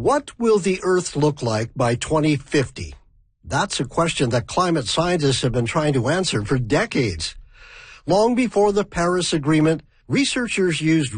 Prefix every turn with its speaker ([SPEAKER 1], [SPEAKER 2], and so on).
[SPEAKER 1] What will the Earth look like by 2050? That's a question that climate scientists have been trying to answer for decades. Long before the Paris Agreement, researchers used